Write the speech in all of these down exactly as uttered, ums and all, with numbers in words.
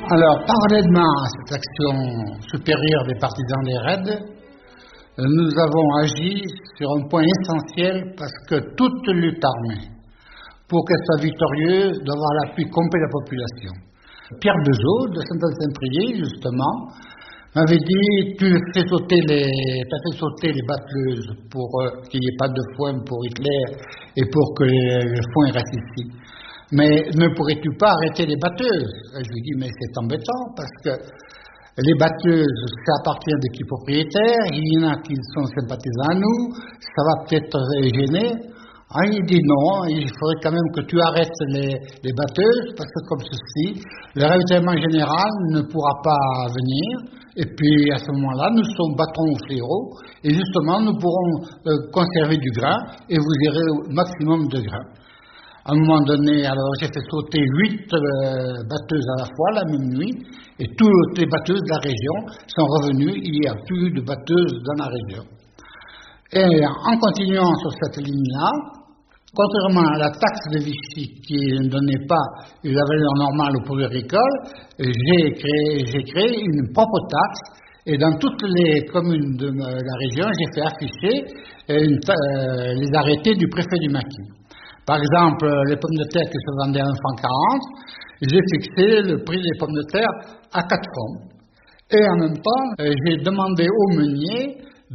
Alors, parallèlement à cette action supérieure des partisans des raids, nous avons agi sur un point essentiel parce que toute lutte armée, pour qu'elle soit victorieuse, doit avoir l'appui complet de la population. Pierre Bezeau, de Saint-Saint-Priest, justement, m'avait dit tu fais sauter les, t'as fait sauter les battleuses pour euh, qu'il n'y ait pas de foin pour Hitler et pour que le foin reste ici. Mais ne pourrais-tu pas arrêter les batteuses? Et je lui dis mais c'est embêtant parce que les batteuses, ça appartient des qui propriétaires, il y en a qui sont sympathisants à nous, ça va peut-être les gêner. Ah, il dit non, il faudrait quand même que tu arrêtes les, les batteuses, parce que comme ceci, le ravitaillement général ne pourra pas venir, et puis à ce moment-là, nous sommes bâtons au fléau, et justement, nous pourrons euh, conserver du grain, et vous irez au maximum de grain. À un moment donné, alors j'ai fait sauter huit euh, batteuses à la fois, la même nuit, et toutes les batteuses de la région sont revenues, il n'y a plus de batteuses dans la région. Et en continuant sur cette ligne-là, contrairement à la taxe de Vichy qui ne donnait pas la valeur normale au produit agricole, j'ai créé, j'ai créé une propre taxe et dans toutes les communes de la région, j'ai fait afficher une, euh, les arrêtés du préfet du maquis. Par exemple, les pommes de terre qui se vendaient à un franc quarante, j'ai fixé le prix des pommes de terre à quatre francs. Et en même temps, j'ai demandé aux meuniers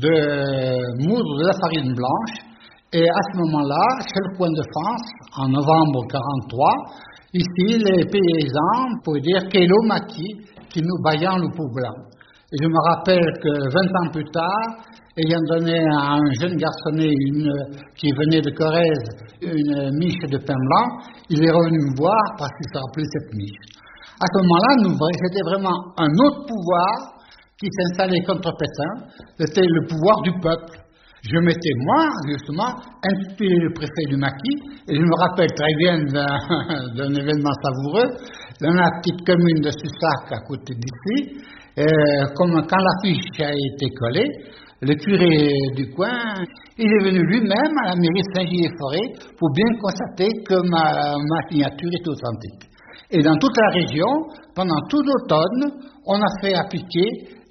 de moudre de la farine blanche. Et à ce moment-là, chez le Coin de France, en novembre quarante-trois, ici, les paysans pouvaient dire Kélo Maquis, qui nous baillant le pou blanc. Et je me rappelle que vingt ans plus tard, ayant donné à un jeune garçonnet une, qui venait de Corrèze une miche de pain blanc, il est revenu me voir parce qu'il se rappelait cette miche. À ce moment-là, c'était vraiment un autre pouvoir qui s'installait contre Pétain, c'était le pouvoir du peuple. Je m'étais, moi, justement, intitulé le préfet du maquis, et je me rappelle très bien d'un, d'un événement savoureux, dans la petite commune de Sussac, à côté d'ici, euh, comme quand l'affiche a été collée, le curé du coin, il est venu lui-même à la mairie de Saint-Gilles-et-Forêt pour bien constater que ma, ma signature est authentique. Et dans toute la région, pendant tout l'automne, on a fait appliquer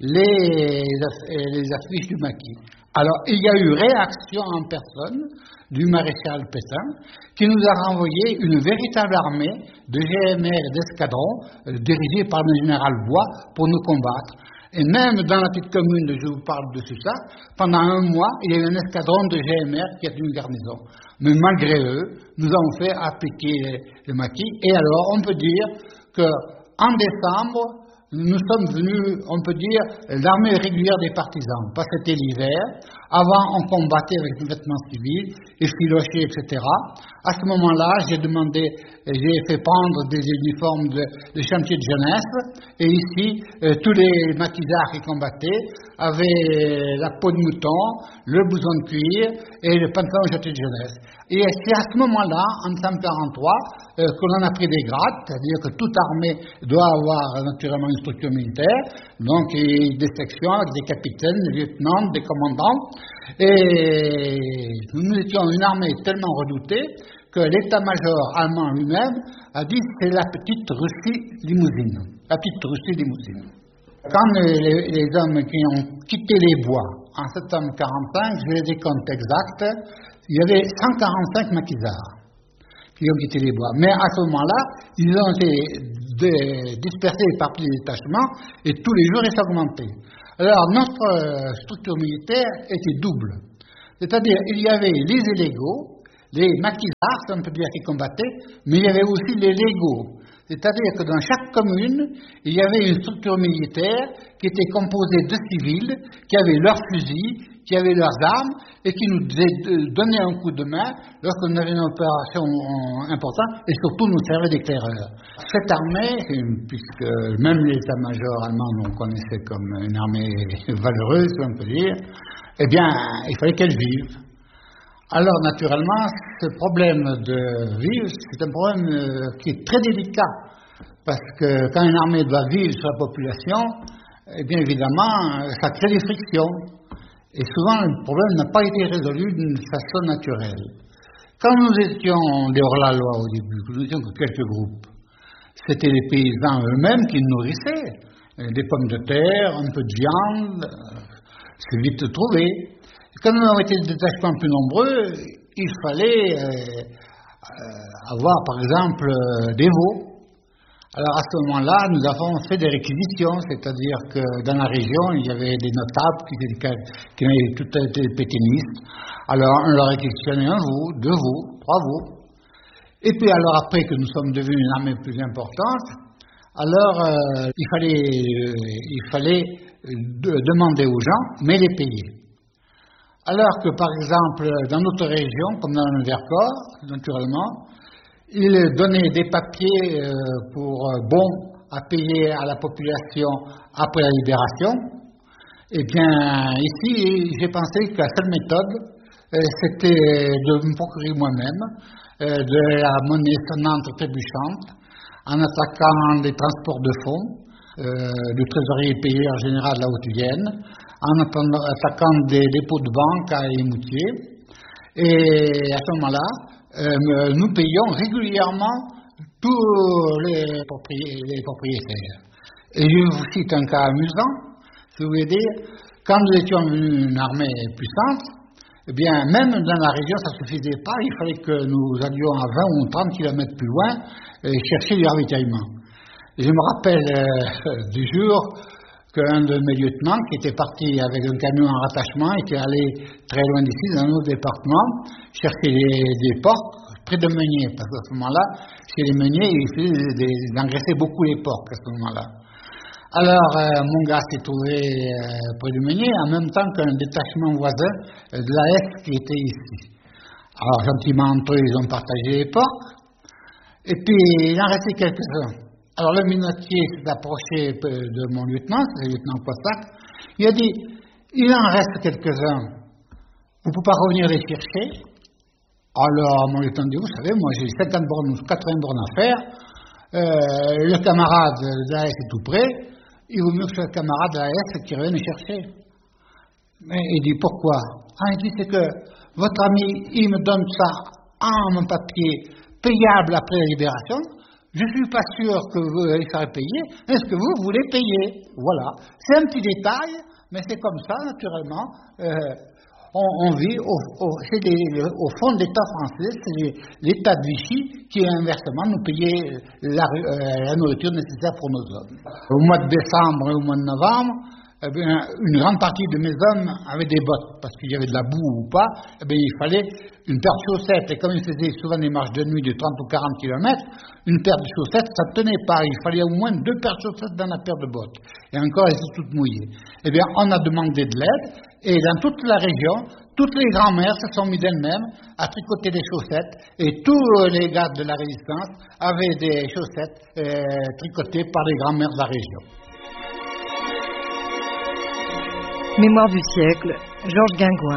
les, les affiches du maquis. Alors, il y a eu réaction en personne du maréchal Pétain, qui nous a renvoyé une véritable armée de G M R et d'escadrons, euh, dirigée par le général Bois, pour nous combattre. Et même dans la petite commune de je vous parle de ça, pendant un mois, il y a eu un escadron de G M R qui a tenu une garnison. Mais malgré eux, nous avons fait appliquer les, les maquis. Et alors, on peut dire qu'en décembre, nous sommes venus, on peut dire, l'armée régulière des partisans, parce que c'était l'hiver. Avant, on combattait avec des vêtements civils, effilochés, et cetera. À ce moment-là, j'ai demandé, j'ai fait prendre des uniformes de, de chantier de jeunesse, et ici, euh, tous les maquisards qui combattaient avaient la peau de mouton, le blouson de cuir et le pantalon chantier de jeunesse. Et c'est à ce moment-là, en mille neuf cent quarante-trois, euh, que l'on a pris des grades, c'est-à-dire que toute armée doit avoir naturellement une structure militaire, donc des sections avec des capitaines, des lieutenants, des commandants. Et nous étions une armée tellement redoutée que l'état-major allemand lui-même a dit c'est la petite Russie limousine. La petite Russie limousine. Quand les, les hommes qui ont quitté les bois en septembre quarante-cinq, je les décompte exacts, il y avait cent quarante-cinq maquisards qui ont quitté les bois. Mais à ce moment-là, ils ont été de, dispersés par petits détachements et tous les jours ils s'augmentaient. Alors notre structure militaire était double. C'est-à-dire il y avait les illégaux, les maquisards, on peut dire, qui combattaient, mais il y avait aussi les légaux. C'est-à-dire que dans chaque commune, il y avait une structure militaire qui était composée de civils, qui avaient leurs fusils, qui avaient leurs armes, et qui nous donnaient un coup de main lorsque nous avions une opération importante, et surtout nous servaient d'éclaireurs. Cette armée, puisque même l'état-major allemand nous connaissait comme une armée valeureuse, on peut dire, eh bien, il fallait qu'elle vive. Alors, naturellement, ce problème de vivre, c'est un problème qui est très délicat, parce que quand une armée doit vivre sur la population, eh bien évidemment, ça crée des frictions. Et souvent, le problème n'a pas été résolu d'une façon naturelle. Quand nous étions des hors-la-loi au début, nous étions que quelques groupes, c'était les paysans eux-mêmes qui nourrissaient. Des pommes de terre, un peu de viande, c'est vite trouvé. Et quand nous avons été des détachements plus nombreux, il fallait euh, euh, avoir par exemple euh, des veaux. Alors à ce moment-là, nous avons fait des réquisitions, c'est-à-dire que dans la région, il y avait des notables qui, qui avaient tout été pétainistes. Alors on leur réquisitionnait un veau, deux veaux, trois veaux. Et puis alors après que nous sommes devenus une armée plus importante, alors euh, il fallait, euh, il fallait de, demander aux gens, mais les payer. Alors que par exemple dans notre région, comme dans le Vercors, naturellement, ils donnaient des papiers euh, pour euh, bons à payer à la population après la libération. Eh bien ici, j'ai pensé que la seule méthode, euh, c'était de me procurer moi-même euh, de la monnaie sonnante trébuchante, en attaquant les transports de fonds, euh, le trésorier payé en général de la Haute-Vienne, en attaquant des dépôts de banque à Émoutier. Et à ce moment-là, euh, nous payons régulièrement tous les, propri- les propriétaires. Et je vous cite un cas amusant, si vous voulez dire, quand nous étions venus une armée puissante, eh bien, même dans la région, ça ne suffisait pas, il fallait que nous allions à vingt ou trente kilomètres plus loin et chercher du ravitaillement. Et je me rappelle euh, du jour qu'un de mes lieutenants, qui était parti avec un camion en rattachement, était allé très loin d'ici, dans nos départements, chercher des, des porcs près de Meunier, parce qu'à ce moment-là, chez les Meuniers, ils engraissaient beaucoup les porcs à ce moment-là. Alors, euh, mon gars s'est trouvé euh, près de Meunier, en même temps qu'un détachement voisin euh, de l'A S qui était ici. Alors, gentiment, entre eux, ils ont partagé les porcs, et puis il en restait quelques-uns. Alors, le minotier s'est approché de mon lieutenant, c'est le lieutenant Poissac, il a dit, il en reste quelques-uns, vous ne pouvez pas revenir les chercher? Alors, mon lieutenant dit, vous savez, moi j'ai cinquante bornes ou quatre-vingts bornes à faire, euh, le camarade de l'A S est tout près, il vaut mieux que ce soit le camarade de l'A S qui revienne le chercher. Mais il dit, pourquoi? Ah, il dit, c'est que votre ami, il me donne ça en un papier payable après la libération, je ne suis pas sûr que vous allez faire payer, est-ce que vous voulez payer? Voilà, c'est un petit détail, mais c'est comme ça, naturellement. Euh, On, on vit au, au, c'est des, au fond de l'État français, c'est l'État de Vichy qui inversement nous payait la, euh, la nourriture nécessaire pour nos hommes. Au mois de décembre et au mois de novembre, eh bien, une grande partie de mes hommes avaient des bottes, parce qu'il y avait de la boue ou pas, eh bien, il fallait une paire de chaussettes, et comme ils faisaient souvent des marches de nuit de trente ou quarante kilomètres, une paire de chaussettes, ça ne tenait pas, il fallait au moins deux paires de chaussettes dans la paire de bottes, et encore elles étaient toutes mouillées. Eh bien, on a demandé de l'aide, et dans toute la région, toutes les grand-mères se sont mis d'elles-mêmes à tricoter des chaussettes, et tous les gars de la résistance avaient des chaussettes euh, tricotées par les grand-mères de la région. Mémoire du siècle, Georges Guingouin.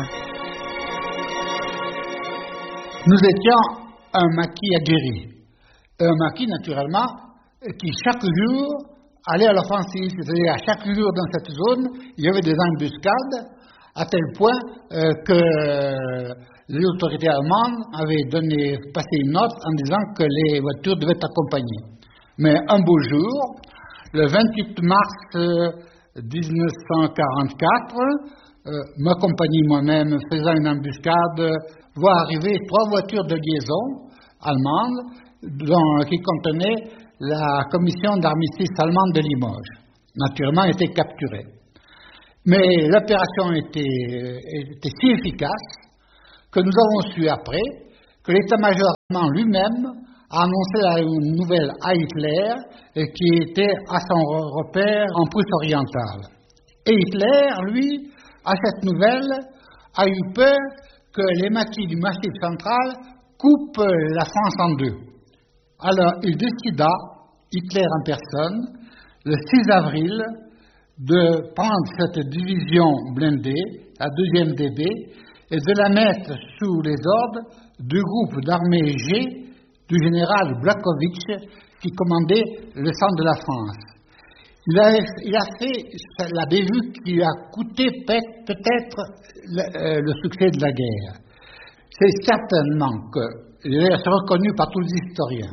Nous étions un maquis aguerri. Un maquis, naturellement, qui chaque jour allait à l'offensive. C'est-à-dire, à chaque jour dans cette zone, il y avait des embuscades, à tel point euh, que les autorités allemandes avaient donné, passé une note en disant que les voitures devaient être accompagnées. Mais un beau jour, le vingt-huit mars euh, dix-neuf cent quarante-quatre, euh, ma compagnie moi-même faisant une embuscade, voit arriver trois voitures de liaison allemandes dont, qui contenaient la commission d'armistice allemande de Limoges. Naturellement, elle était capturée. Mais l'opération était, était si efficace que nous avons su après que l'état-major allemand lui-même a annoncé la nouvelle à Hitler et qui était à son repère en Prusse orientale. Et Hitler, lui, à cette nouvelle, a eu peur que les maquis du Massif central coupent la France en deux. Alors il décida, Hitler en personne, le six avril, de prendre cette division blindée, la deuxième D B, et de la mettre sous les ordres du groupe d'armée G du général Blachowicz qui commandait le centre de la France. Il a, il a fait la bévue qui a coûté peut-être le, euh, le succès de la guerre. C'est certainement que, c'est reconnu par tous les historiens,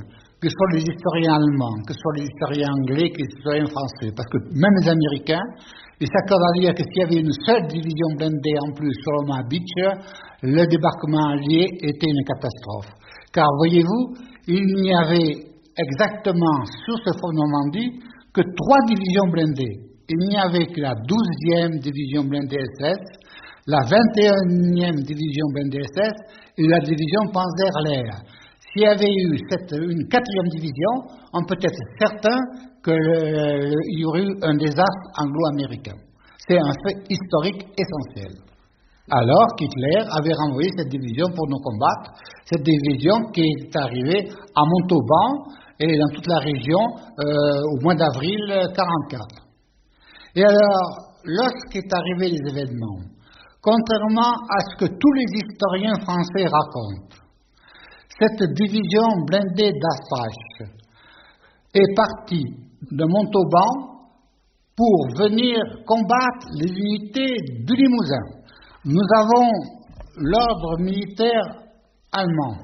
que ce soit les historiens allemands, que ce soit les historiens anglais, que les historiens français, parce que même les Américains, ils s'accordent à dire que s'il y avait une seule division blindée en plus sur Omaha Beach, le débarquement allié était une catastrophe. Car voyez-vous, il n'y avait exactement sur ce front de Normandie que trois divisions blindées. Il n'y avait que la douzième division blindée S S, la vingt et unième division blindée S S et la division Panzer-Lehr. S'il y avait eu cette, une quatrième division, on peut être certain qu'il y aurait eu un désastre anglo-américain. C'est un fait historique essentiel. Alors qu'Hitler avait renvoyé cette division pour nous combattre, cette division qui est arrivée à Montauban et dans toute la région euh, au mois d'avril mille neuf cent quarante-quatre. Et alors, lorsqu'est arrivé les événements, contrairement à ce que tous les historiens français racontent, cette division blindée d'Astrach est partie de Montauban pour venir combattre les unités du Limousin. Nous avons l'ordre militaire allemand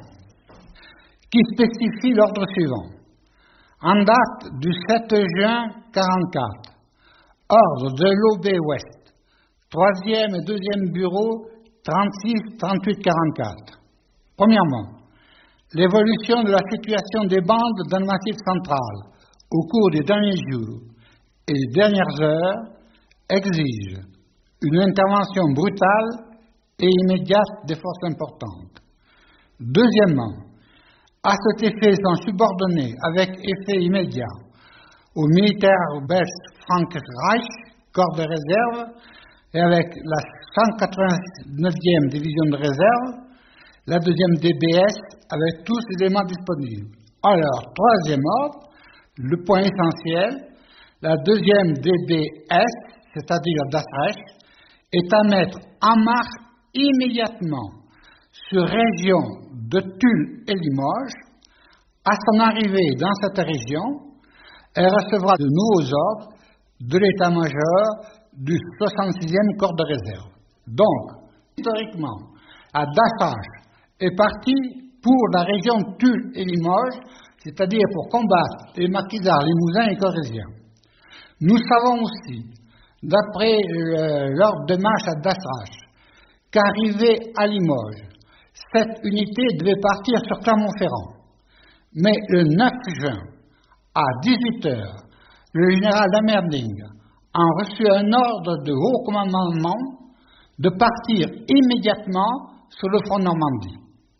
qui spécifie l'ordre suivant. En date du sept juin mille neuf cent quarante-quatre, ordre de l'O B Ouest, troisième et deuxième bureau, trente-six trente-huit quarante-quatre. Premièrement, l'évolution de la situation des bandes dans le Massif central au cours des derniers jours et des dernières heures exige une intervention brutale et immédiate des forces importantes. Deuxièmement, à cet effet sont subordonnés avec effet immédiat aux militaires belges Frank Reich, corps de réserve, et avec la cent quatre-vingt-neuvième division de réserve, la deuxième D B S avec tous les éléments disponibles. Alors, troisième ordre, le point essentiel, la deuxième D B S, c'est-à-dire d'Astrach, est à mettre en marche immédiatement sur région de Tulle et Limoges. À son arrivée dans cette région, elle recevra de nouveaux ordres de l'état-major du soixante-sixième corps de réserve. Donc, historiquement, à Dassach est parti pour la région Tulle et Limoges, c'est-à-dire pour combattre les maquisards, les Limousins et Corréziens. Nous savons aussi, d'après l'ordre de marche à Dassach, qu'arrivée à Limoges, cette unité devait partir sur Clermont-Ferrand. Mais le neuf juin, à dix-huit heures, le général Lammerding a reçu un ordre de haut commandement de partir immédiatement sur le front de Normandie.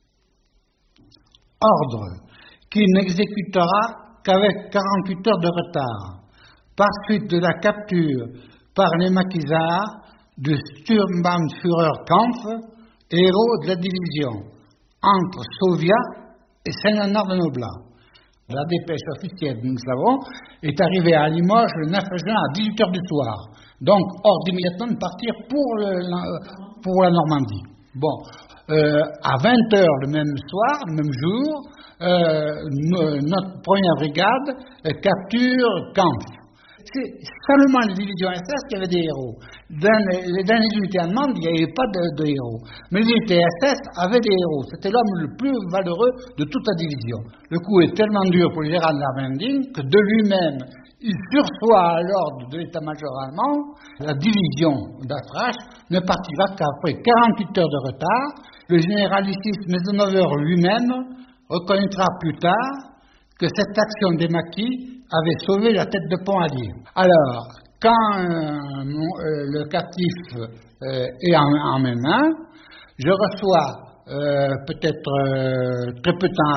Ordre qu'il n'exécutera qu'avec quarante-huit heures de retard, par suite de la capture par les maquisards du Sturmbannführer Kampf, héros de la division, entre Sovia et Saint-Léonard-de-Noblat. La dépêche officielle, nous le savons, est arrivée à Limoges le neuf juin à dix-huit heures du soir. Donc, ordre immédiatement de partir pour, le, pour la Normandie. Bon, euh, à vingt heures le même soir, le même jour, euh, notre première brigade euh, capture Kampf. C'est seulement les divisions S S qui avaient des héros. Dans les, dans les unités allemandes, il n'y avait pas de, de héros. Mais les unités S S avaient des héros. C'était l'homme le plus valeureux de toute la division. Le coup est tellement dur pour le général Lammerding que de lui-même, il sursoit à l'ordre de l'état-major allemand. La division d'Astrach ne partira qu'après quarante-huit heures de retard. Le généralissime Maisonneuve lui-même reconnaîtra plus tard que cette action des maquis avait sauvé la tête de pont allié. Alors, quand euh, euh, le captif euh, est en, en mes mains, je reçois euh, peut-être euh, très peu de temps